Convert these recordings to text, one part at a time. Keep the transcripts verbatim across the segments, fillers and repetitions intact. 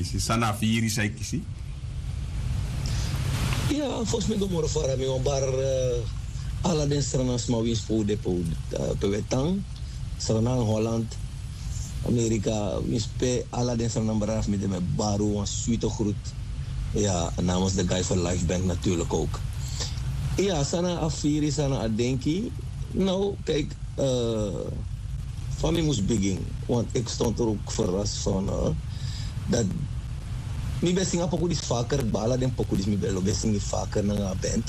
kisi. Sana viri sai kisi. Ja, volgens mij gomorro voor mij, maar alle den stranas maar wins po de po pewetang, strana Holland, Amerika, wins pe alle den stranan beraf met de baru een suite groet. Ja, namens de Guy for Life Band natuurlijk ook. Ja, sana afiri, sana adenki. Nou, kijk, uh, van mij moest begin, want ik stond er ook verrast van uh, dat. Mi besing apa kudis vaker bala den pokudis mi belo besing vaker na nga band.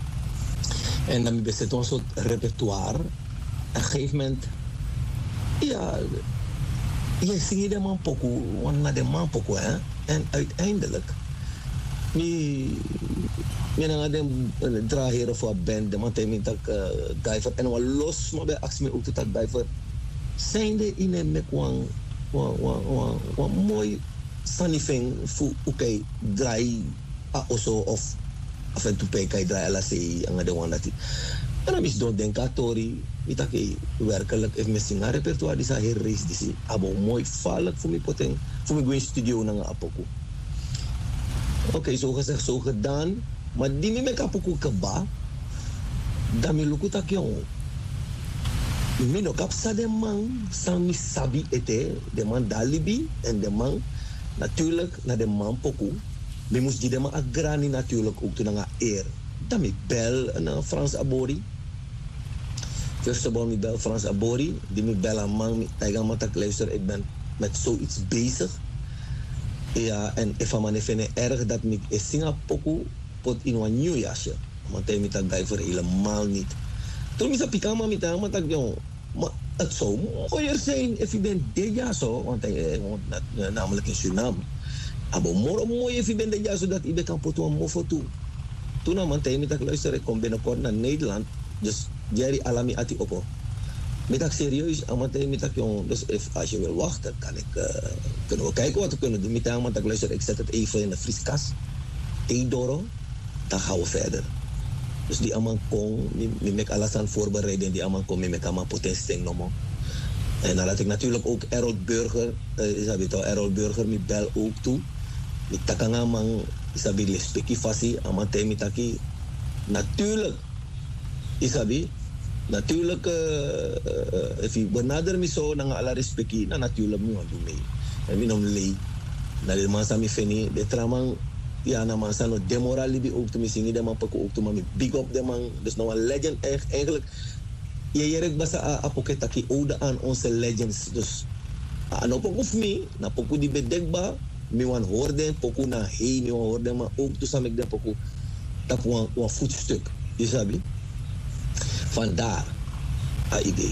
En dan mi beset een soort repertoire. Op een gegeven moment, ja, je zingt de man poku, want na de man poku, hè. En uiteindelijk, mi, mi na nga den draaier voor een band, de man tegen tak Guyver. En wat los, maar bij actie me ook te tak Guyver. Zijn de in een mek wan, wan, wan, wan, wan mooi sanifeng fu ukay dry a oso of af en toe kay dry ala sei ang de wan dati. En dan is don denka tori itake werkelijk if me singa repertoire di sa her race disi abo mooi valk fu mi poteng fu mi gwin studio na nga apoku. Oké, okay, zo gezegd zo gedaan, maar di mi me kapoku kaba dami luku tak yon. Mi no kapsa de man san mi sabi ete de man dalibi en de man natuurlijk naar de man poku. We moesten die man agrani natuurlijk ook toen naar eer. Dan ik bel een Frans Abori. First of all, ik bel Frans Abori. Die me bel aan man. Hij gaat maar luisteren. Ik ben met zoiets bezig. Ja, en if man even erg dat ik een singa poku pot in een nieuw jasje. Want hij met dat guy voor helemaal niet. Toen is dat pikama met hem, maar dat jong. Maar het zou mooier zijn als je bent dit jaar zo, want hij woont namelijk in Suriname. Maar morgen mooi als je bent dit jaar zo dat je kan poten een mofo toe. Toen nam ik tegen me luister, ik kom binnenkort naar Nederland, dus Jerry Alami ati opo. Met dat serieus, maar tegen me dat jong, dus if, als je wil wachten, kan ik, uh, kunnen we kijken wat we kunnen doen. Met dat ik luister, ik zet het even in de vrieskast, theedoro, dan gaan we verder. Dus die aman kon, mi mek alasan voorbereiden, die aman kon, mi mek aman potentie nomo. En dan laat ik natuurlijk ook Errol Burger, uh, isabi to, Errol Burger, mi bel ook toe. Mi takanga man, isabi lespeki fasi, aman te mi taki. Natuurlijk, isabi, natuurlijk, uh, uh, if je benader mi zo, dan ala respecti, dan natuurlijk mi want doen mee. En mi nom lei, na de man sa mi feni, de tramang, ja, na man sano demoral libi ook te misingi de man pako ook te man big up de man. Dus nou een legend echt eigenlijk. Je jerek basa a apoket taki ode aan onze legends. Dus ano poko of me, na poko di bedekba, mi wan hoorde poko na hey, mi wan hoorde maar ook to samek de poko tap wan wan voetstuk. Je sabi? Vandaar a idee.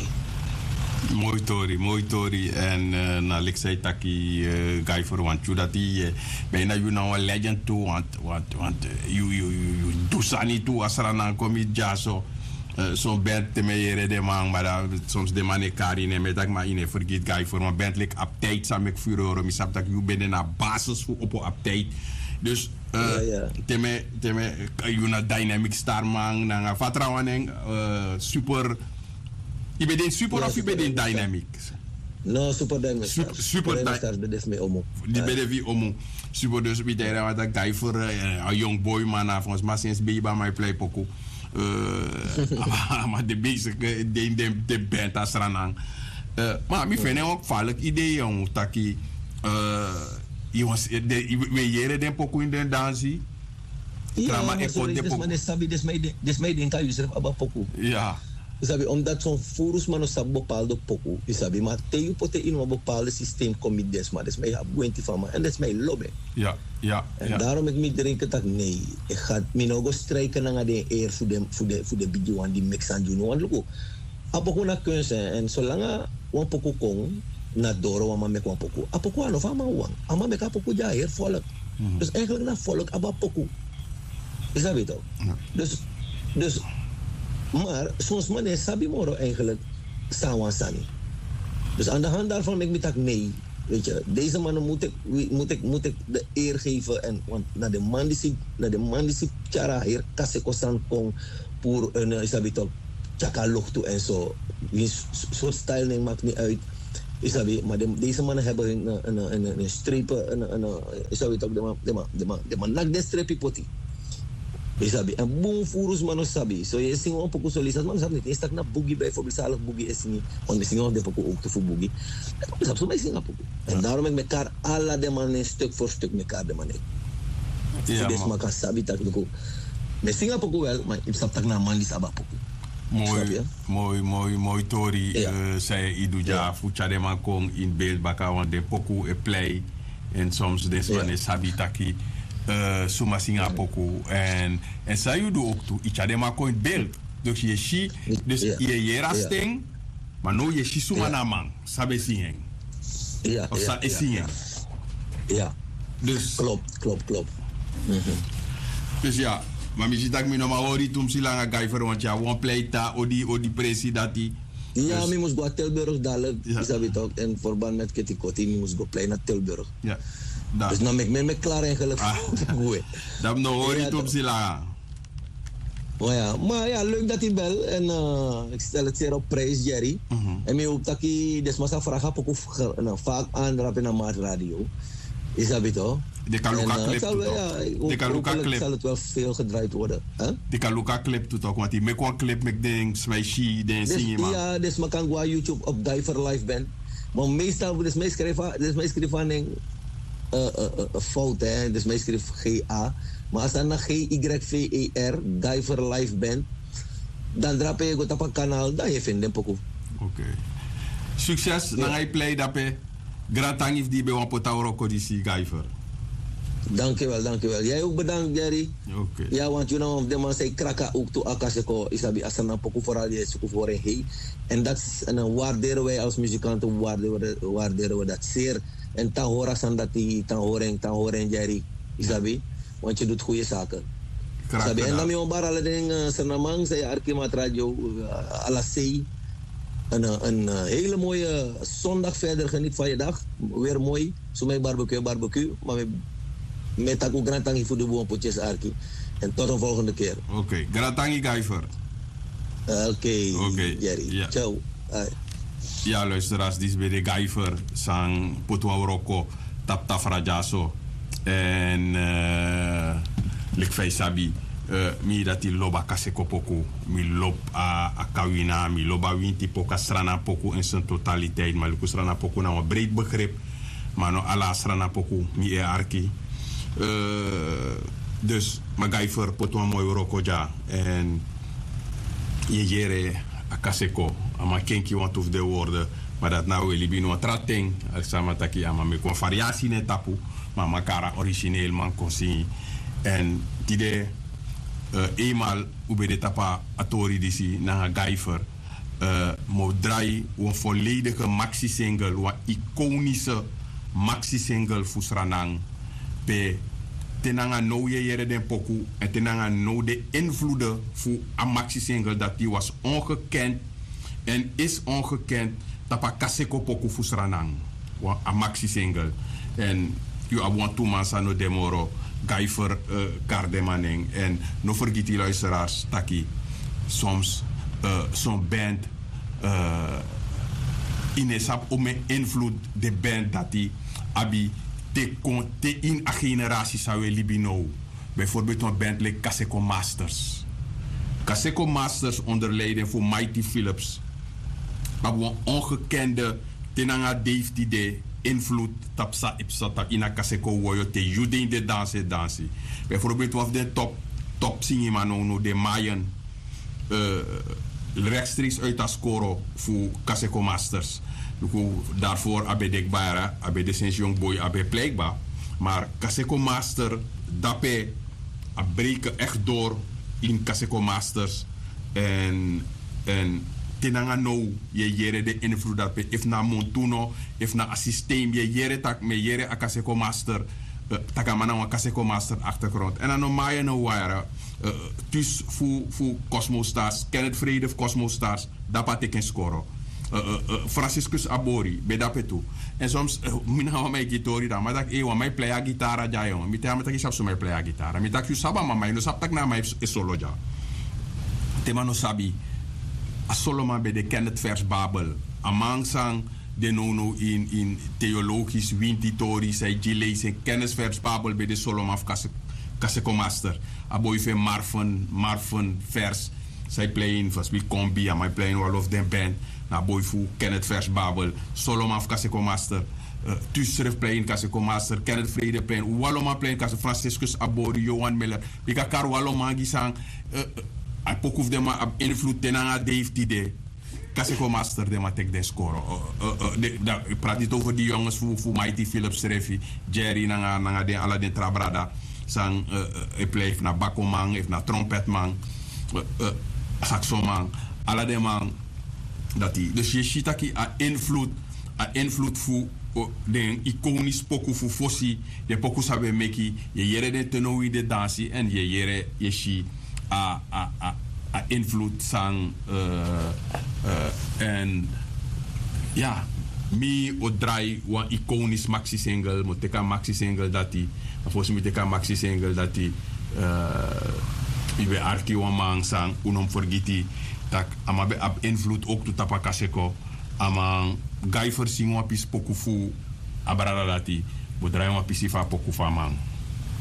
Mooi tori, mooi tori. En uh, na ik zei taki uh, guy voor want you dat die uh, bijna you know a legend toe want want want uh, you you you you do sani toe as er aan kom je ja zo zo'n band te meere de man maar da, soms de man ekari ne met dat maar in vergeet guy voor mijn band like update samen ik vuur hoor mi sap dat you ben na basis voor op update dus uh, ja, ja. teme teme you na dynamic star man na vertrouwen en uh, super. Je bent een super of je bent een dynamic? No, super dynamic. Super, super dynamic. Dat is mee omo. Die ben je wie omo. Super dus wie daar wat ik guy voor een young boy man volgens mij sinds bij bij mij play poko. Maar de bezig de de de band als ranang. Maar mi vind ook valk idee jong taki je was de we jere den poko in den dansie. Ja, maar ik kon de poko. Maar sabi des mij des mij den kan je zelf aba poko. Ja. Sabi, omdat zo'n furus man op bepaalde poku, sabi, maar te je pote in een bepaalde systeem komt des maar, dat is mij abwenti van me en dat is mij lobby. Ja, ja. En ja. daarom ik me drinken dat nee, ik ga me nog eens strijken naar de eer voor de voor de voor de video aan die mix aan doen, want look, apoku na kunst en zolang wan poku kong na doro wan mek wan poku, apoku ano van man wan, ama mek apoku ja hier volk. Mm-hmm. Dus eigenlijk na volk aba poku. Is dat weet ook. Ja. Dus dus maar soms man sabi moro eigenlijk sawan sani. Dus aan de hand daarvan denk ik dat nee, weet je, deze mannen moet ik moet ik moet ik de eer geven en want naar de man die naar de man die chara hier kaseko san kong pour een isabito chaka lucht toe en zo. Wie soort stijl neemt maakt niet uit. Isabi, maar de, deze mannen hebben een, een, een, een, een strepen, een, een, een, isabi toch, de man, de man, de man, de man, nak de strepi poti. Isabi, en boom furus man sabi. So je zingt een poco solisas, man sabi, je staat na boogie bijvoorbeeld, zalig boogie is niet, want we zingen de poco ook te voor boogie. En dan sabi, zo mij zingen poco. En daarom ik mekaar alla de mannen stuk voor stuk mekaar de mannen. Ja, dus maar kan sabi tak de ko. Me zingen poco wel, maar ik stap tak na man lis aba poco. Mooi, mooi, mooi, mooi, Tori. Ja. Uh, zei Iduja, ja. Fucha man kon in beeld baka, want de poku e play. En soms des man is habitaki. Uh, Suma singa poku. En, en zei je ook toe, Icha man kon in beeld. Dus je zie, dus ja. je jera sting, ja. maar no je zie Suma ja. na man. Sabe zingen. Ja, of sa ja, zingen. Ja. ja. Dus. Klopt, klopt, klopt. Mm-hmm. Dus ja. Maar misschien dat ik me nog maar hoor, toen ze lang gaan voor, want ja, one play ta, odi, odi presi dat die. Ja, ik moest naar Tilburg dadelijk, is dat weet ook, in verband met Ketikoti, ik moest gaan play naar Tilburg. Ja. Da. Dus dan ben ik me klaar eigenlijk. Ah. Dat nog hoor je toen ze lang. Maar ja, maar ja, leuk dat hij bel en uh, ik stel het zeer op prijs, Jerry. Mm-hmm. En ik hoop dat ik desmassa vragen heb ook vaak aandrapen naar Maat Radio. Is dat weet ook? De Kaluka clip doet ook. De Kaluka clip zal het wel veel gedraaid worden. Huh? De Kaluka clip doet ook, want die make one clip met ding, smijshi, ding, zingen man. Ja, dus maar kan gaan YouTube op Diver Live Band. Maar meestal, dus mij schrijven, dus mij schrijven een fout, hè. Dus mij schrijven G A. Maar als dan G Y V E R, Diver Live Band, dan drap je op een kanaal, dan je vindt een pokoe. Oké. Succes, dan ga je play dat je. Gratang if die bij een potauro kodisi Gaiver. Dankjewel, dankjewel. Jij ook bedankt, Jerry. Oké. Okay. Ja, want you know, de man zei kraka ook toe akaseko isabi asana poku vooral je zoeken voor een hey. En dat is en waarderen wij als muzikanten waarderen, waarderen we dat zeer. En tan horen san dat die tan horen, tan horen Jerry isabi, want je doet goede zaken. Isabi en dan mijn bar alle dingen senamang zei Arkimat Radio ala sei. Een, een hele mooie zondag verder, geniet van je dag. Weer mooi. Zo mijn barbecue, barbecue. Maar met, met taku grantangi voor de boom potjes Arki. En tot een volgende keer. Oké, okay. Grantangi Gaiver. Oké, okay, okay. Jerry. Ja. Ciao. Ai. Ja, luisteraars, dit is bij de Gaiver. Sang Potwa Roko, Tap Taf Rajaso. En uh, Likfei Sabi. Uh, mi dati loba kaseko poku, mi lob a, a kawina, mi loba winti poka strana poku in zijn totaliteit, maar luku strana poku na een breed begrip, maar no ala strana poku mi e arki. Uh, dus magaifer potwa mooi rokoja en je jere a kaseko, ama kenki want of de woorden, maar dat nou we libino a tratting, alsama taki ama me kon variatie ne tapu, maar makara origineel man kon zien en tide Uh, eenmaal ube de tapa atori disi na Gaiver uh, mo draai een volledige maxi single, een iconische maxi single fusranang pe tenanga no je jere den poku en tenanga no de invloeden voor een maxi single dat die was ongekend en is ongekend tapa kaseko poku fusranang een maxi single en you want two mansa no demoro Gaiver uh, Kardemaning. En no vergeet die luisteraars, Taki, soms uh, zo'n band uh, in een sap om een invloed de band dat die abi te, te in een generatie zou je libino. Bijvoorbeeld een band like Kaseko Masters. Kaseko Masters onder leiding van Mighty Phillips. Maar een ongekende tenanga Dave die de invloed tapsa ipsata ina kaseko woyo te jude in de danse dansi. Bijvoorbeeld wat de top top singi mano no de Mayan uh, rechtstreeks uit dat score voor Kaseko Masters. Daarvoor abe dekbara, abe de sens young boy abe pleegbaar. Maar Kaseko Master dape a breken echt door in Kaseko Masters en en tenanga no je jere de invloed dat if na montuno if na systeem je jere tak me jere a Kaseko Master uh, takamana wa Kaseko Master achtergrond en dan no maya no wire uh, dus fu fu Cosmo Stars Kenneth Vrede Cosmo Stars dapat teken score uh, uh, uh, Franciscus Abori bedapetu en soms uh, mina wa mai gitori da maar dat e wa mai play a gitara ja yo mi te amata ki so mai play a gitara mi tak yu saba mama no sap tak na mai solo ja te mano sabi a Solomon bij de Kenneth Vers Babel. Amang sang de nono in, in theologisch wintitori, zij lezen kennisversbabel bij de Solomaf Kaseko Master. Aboy ve Marfen, Marfen vers. Zij playen vast wie combi, en mij playen all of them band. Na boy fu Kenneth versbabel, Solomaf Kaseko Master. Uh, Tusref playen Kaseko Master, Kenneth Vrede playen, Walloma playen Kaseko Franciscus Abori, Johan Miller. Bika kar Walloma gisang. I pokuf de ma invloed tenanga Dave Tide. Kaseko Master de ma tek de score. Ik praat niet over die jongens voor voor Mighty Phillips Refi, Jerry nanga nanga de ala de trabrada. Sang ik play na bakomang, heeft na trompetman, saxoman, ala de man dat die. Dus je ziet dat a invloed, a invloed voor de iconisch poku voor fossi, de poku sabe meki, je jere de tenoi de dansi en je jere je shi a a a a invloed sang en ja, mi o draai wa iconisch maxi single, mo teka maxi single dat die, volgens mij teka maxi single dat die ibe arki wa mang sang unom forgiti tak ama be ab invloed ook to tapa kaseko ama gai versing wa pis poku fu abarara dati bo draai wa pisifa poku fa mang.